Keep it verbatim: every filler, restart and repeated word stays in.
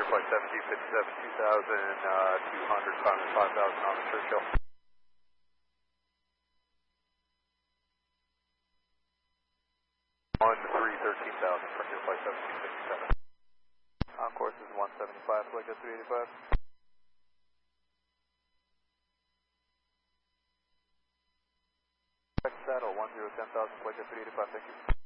flight seventeen fifty-seven, two thousand two hundred, five thousand on the Churchill. one three thirteen thousand, Frontier flight seventeen fifty-seven. On course is one seventy-five, flight three eighty-five. Saddle one zero ten thousand, flight three eighty-five, thank you.